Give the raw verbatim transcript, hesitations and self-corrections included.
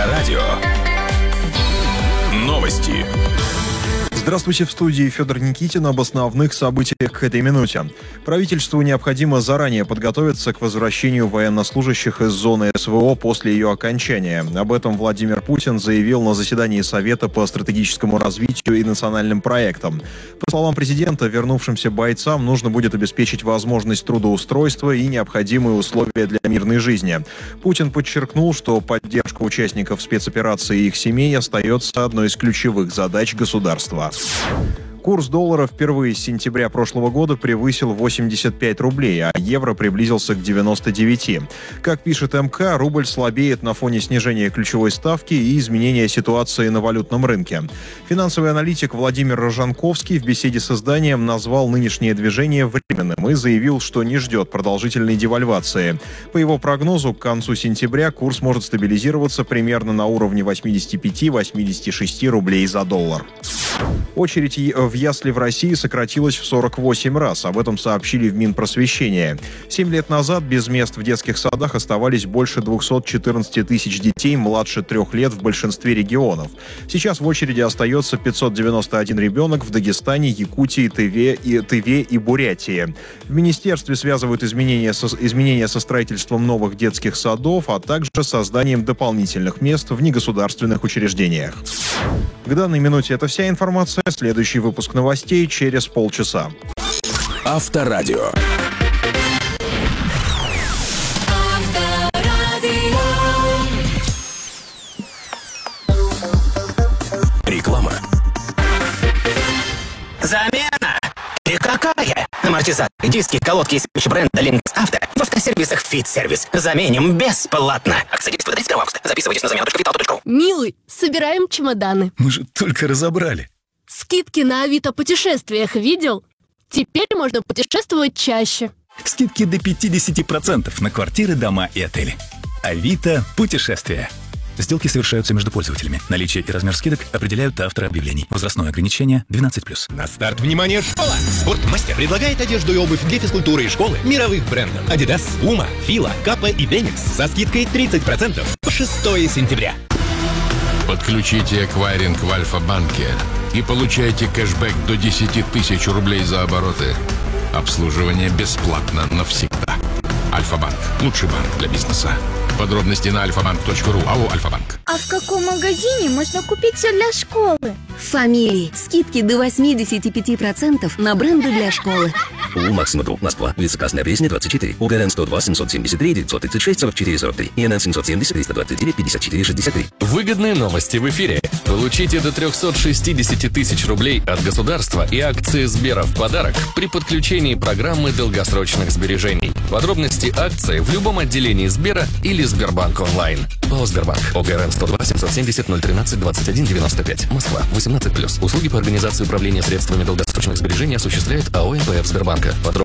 Авторадио. Новости. Здравствуйте, в студии Федор Никитин. Об основных событиях к этой минуте. Правительству необходимо заранее подготовиться к возвращению военнослужащих из зоны СВО после ее окончания. Об этом Владимир Путин заявил на заседании Совета по стратегическому развитию и национальным проектам. По словам президента, вернувшимся бойцам нужно будет обеспечить возможность трудоустройства и необходимые условия для мирной жизни. Путин подчеркнул, что поддержка участников спецоперации и их семей остается одной из ключевых задач государства. Курс доллара впервые с сентября прошлого года превысил восемьдесят пять рублей, а евро приблизился к девяноста девяти. Как пишет МК, рубль слабеет на фоне снижения ключевой ставки и изменения ситуации на валютном рынке. Финансовый аналитик Владимир Рожанковский в беседе с изданием назвал нынешнее движение временным и заявил, что не ждет продолжительной девальвации. По его прогнозу, к концу сентября курс может стабилизироваться примерно на уровне восемьдесят пять - восемьдесят шесть рублей за доллар. Очередь в ясли в России сократилась в сорок восемь раз. Об этом сообщили в Минпросвещения. Семь лет назад без мест в детских садах оставались больше двухсот четырнадцати тысяч детей младше трех лет в большинстве регионов. Сейчас в очереди остается пятьсот девяносто один ребенок в Дагестане, Якутии, Тыве и, Тыве и Бурятии. В министерстве связывают изменения со, изменения со строительством новых детских садов, а также созданием дополнительных мест в негосударственных учреждениях. К данной минуте это вся информация. Следующий выпуск новостей через полчаса. Авторадио. Реклама. Замена! И какая? Амортизаторы, диски, колодки и свечи бренда Lynx Auto в автосервисах Fit Service. Заменим бесплатно. Акция действует до тридцать первого августа. Записывайтесь на замену точка фит авто точка ру. Милый, собираем чемоданы. Мы же только разобрали. Скидки на Авито путешествиях видел? Теперь можно путешествовать чаще. Скидки до пятьдесят процентов на квартиры, дома и отели. Авито путешествия. Сделки совершаются между пользователями. Наличие и размер скидок определяют авторы объявлений. Возрастное ограничение двенадцать плюс. На старт, внимание, школа! Спортмастер предлагает одежду и обувь для физкультуры и школы мировых брендов. Adidas, Puma, Fila, Kappa и Denix со скидкой тридцать процентов по шестого сентября. Подключите эквайринг в Альфа-банке и получайте кэшбэк до десять тысяч рублей за обороты. Обслуживание бесплатно навсегда. Альфа-банк. Лучший банк для бизнеса. Подробности на альфа банк точка ру. АО «Альфа-банк». А в каком магазине можно купить все для школы? Фамилии. Скидки до восемьдесят пять процентов на бренды для школы. У Максима Друг, Москва. Улица Красная Пресня, двадцать четыре. УГРН сто два семьсот семьдесят три девятьсот тридцать шесть сорок четыре сорок три. ИНН семьсот семьдесят триста двадцать девять пятьдесят четыре шестьдесят три. Выгодные новости в эфире. Получите до триста шестьдесят тысяч рублей от государства и акции Сбера в подарок при подключении программы долгосрочных сбережений. Подробности акции в любом отделении Сбера или Сбербанк онлайн. ПАО Сбербанк. ОГРН сто два семьсот семьдесят ноль тринадцать двадцать один девяносто пять. Москва. восемнадцать плюс. Услуги по организации управления средствами долгосрочных сбережений осуществляет АО эн пэ эф Сбербанка. Подробности